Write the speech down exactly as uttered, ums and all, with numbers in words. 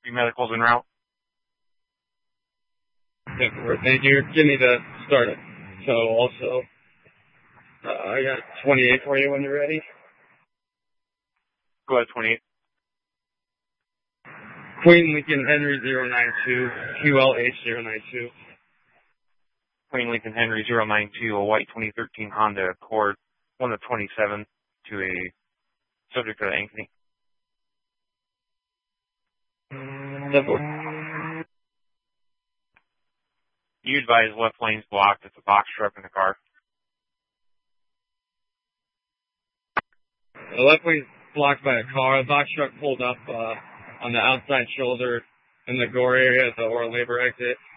Emergency medical's en route. Thank you. Give me the startup. So also, uh, I got twenty-eight for you when you're ready. Go ahead, twenty-eight. Queen Lincoln Henry zero nine two, Q L H zero nine two. Queen Lincoln Henry zero nine two, a white twenty thirteen Honda Accord, one of twenty-seven, to a subject of Ankeny. You advise left lane's blocked. It's a box truck in the car. The left lane's blocked by a car. The box truck pulled up uh, on the outside shoulder in the Gore area at the Oral Labor exit.